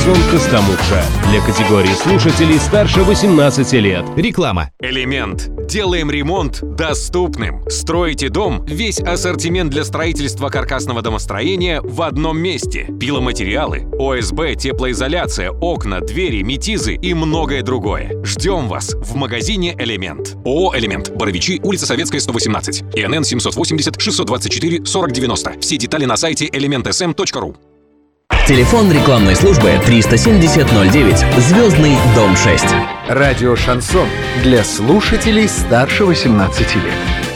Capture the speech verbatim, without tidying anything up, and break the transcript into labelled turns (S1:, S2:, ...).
S1: Шансон Костомукша. Для категории слушателей старше восемнадцати лет.
S2: Реклама.
S3: Элемент. Делаем ремонт доступным. Строите дом, весь ассортимент для строительства каркасного домостроения в одном месте. Пиломатериалы, ОСБ, теплоизоляция, окна, двери, метизы и многое другое. Ждем вас в магазине «Элемент». ООО «Элемент». Боровичи, улица Советская, сто восемнадцать. ИНН семьсот восемьдесят шестьсот двадцать четыре сорок девяносто. Все детали на сайте элемент эс эм точка ру.
S2: Телефон рекламной службы триста семьдесят ноль девять. Звездный дом шесть.
S4: Радио «Шансон» для слушателей старше восемнадцати лет.